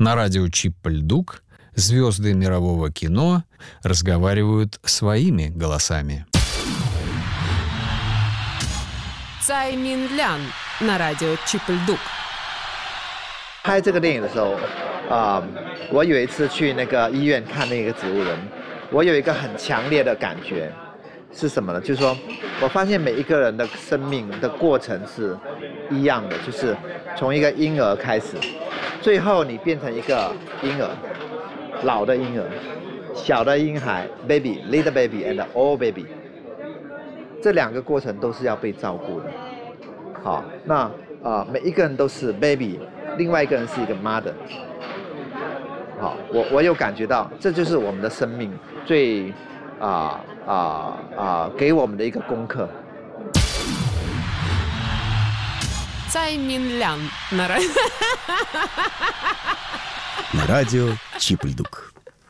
На радио Чип-Льдук звезды мирового кино разговаривают своими голосами. Цай Мин Лян на радио Чип-Льдук. 拍这个电影的时候，我有一次去那个医院看那个植物人，我有一个很强烈的感觉是什么呢？就是说我发现每一个人的生命的过程是一样的，就是从一个婴儿开始，最后你变成一个婴儿，老的婴儿，小的婴孩 baby little baby and old baby， 这两个过程都是要被照顾的。好，那每一个人都是 baby， 另外一个人是一个 mother。好，我有感觉到，这就是我们的生命最给我们的一个功课。 Цай Мин Лян на радио Чип-Льдук.